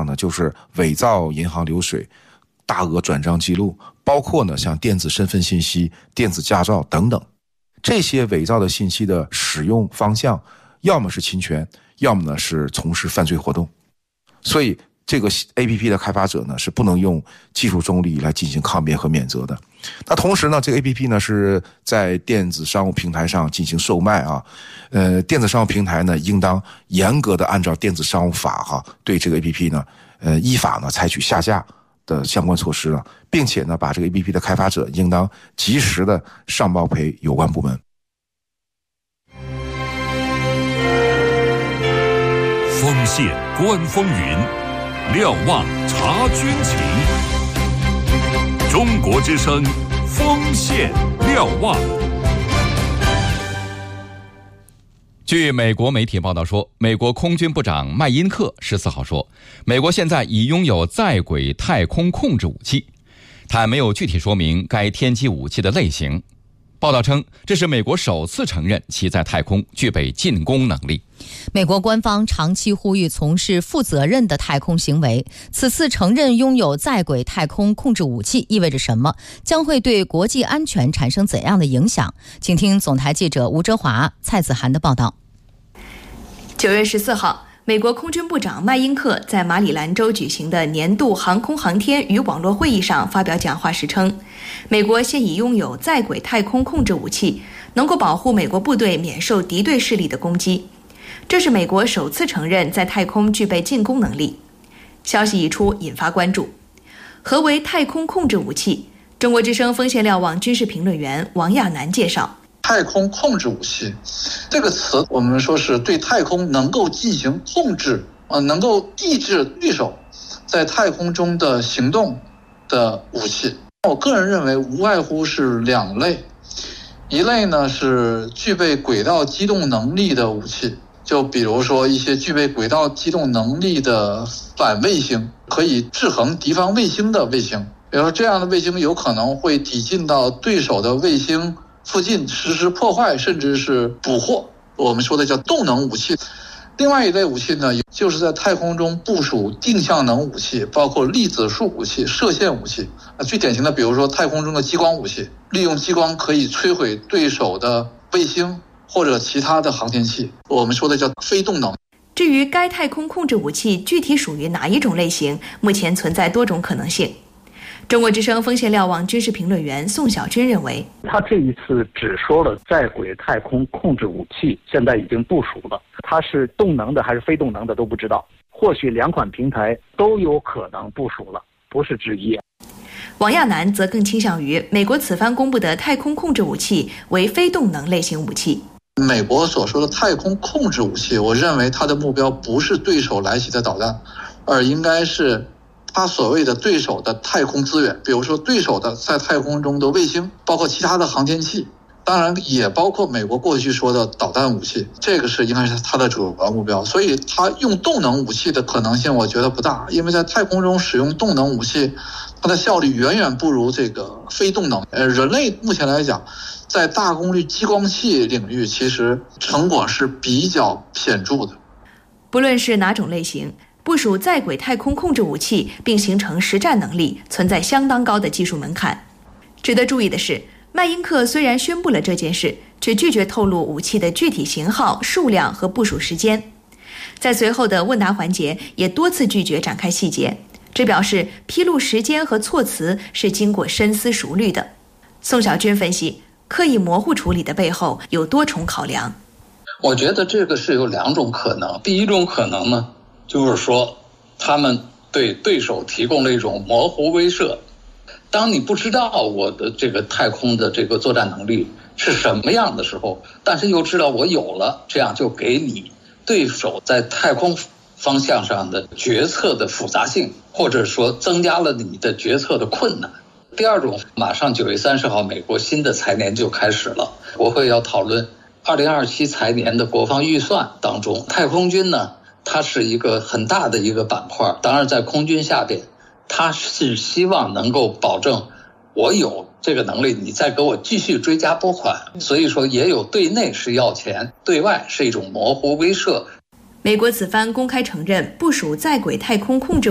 上呢，就是伪造银行流水、大额转账记录，包括呢像电子身份信息、电子驾照等等。这些伪造的信息的使用方向，要么是侵权，要么呢是从事犯罪活动。所以这个 APP 的开发者呢是不能用技术中立来进行抗辩和免责的。那同时呢，这个 APP 呢是在电子商务平台上进行售卖啊。电子商务平台呢应当严格的按照电子商务法对这个 APP 呢依法呢采取下架的相关措施了，并且呢把这个 APP 的开发者应当及时的上报赔有关部门。 锋线观风云，瞭望察军情。中国之声，锋线瞭望。 据美国媒体报道说，美国空军部长麦因克14号说，美国现在已拥有在轨太空控制武器，他没有具体说明该天基武器的类型。报道称，这是美国首次承认其在太空具备进攻能力。 美国官方长期呼吁从事负责任的太空行为，此次承认拥有在轨太空控制武器意味着什么？将会对国际安全产生怎样的影响？请听总台记者吴哲华、蔡子涵的报道。 9月14号，美国空军部长麦因克在马里兰州举行的年度航空航天与网络会议上发表讲话时称，美国现已拥有在轨太空控制武器，能够保护美国部队免受敌对势力的攻击。这是美国首次承认在太空具备进攻能力。消息一出，引发关注。何为太空控制武器？中国之声锋线瞭望军事评论员王亚楠介绍。 太空控制武器这个词，我们说是对太空能够进行控制，能够抑制对手在太空中的行动的武器。我个人认为无外乎是两类，一类呢是具备轨道机动能力的武器，就比如说一些具备轨道机动能力的反卫星，可以制衡敌方卫星的卫星，比如说这样的卫星有可能会抵近到对手的卫星附近实施破坏，甚至是捕获，我们说的叫动能武器。另外一类武器呢，就是在太空中部署定向能武器，包括粒子束武器、射线武器。最典型的比如说太空中的激光武器，利用激光可以摧毁对手的卫星或者其他的航天器，我们说的叫非动能。 至于该太空控制武器具体属于哪一种类型，目前存在多种可能性。中国之声锋线瞭望军事评论员宋小军认为， 他这一次只说了在轨太空控制武器现在已经部署了，它是动能的还是非动能的都不知道，或许两款平台都有可能部署了，不是之一。 王亚楠则更倾向于美国此番公布的太空控制武器为非动能类型武器。 美国所说的太空控制武器，我认为它的目标不是对手来袭的导弹，而应该是他所谓的对手的太空资源，比如说对手的在太空中的卫星，包括其他的航天器，当然也包括美国过去说的导弹武器，这个是应该是他的主要目标。所以他用动能武器的可能性我觉得不大，因为在太空中使用动能武器，它的效率远远不如这个非动能。人类目前来讲，在大功率激光器领域其实成果是比较显著的。 不论是哪种类型，部署在轨太空控制武器并形成实战能力，存在相当高的技术门槛。值得注意的是，麦因克虽然宣布了这件事，却拒绝透露武器的具体型号、数量和部署时间。在随后的问答环节，也多次拒绝展开细节，这表示披露时间和措辞是经过深思熟虑的。宋小军分析，刻意模糊处理的背后有多重考量。 我觉得这个是有两种可能。第一种可能呢，就是说他们对对手提供了一种模糊威慑，当你不知道我的这个太空的这个作战能力是什么样的时候，但是又知道我有了，这样就给你对手在太空方向上的决策的复杂性，或者说增加了你的决策的困难。第二种，马上9月30号美国新的财年就开始了，国会要讨论2027财年的国防预算当中，太空军呢，它是一个很大的一个板块，当然在空军下边，它是希望能够保证我有这个能力，你再给我继续追加拨款，所以说也有对内是要钱，对外是一种模糊威慑。 美国此番公开承认部署在轨太空控制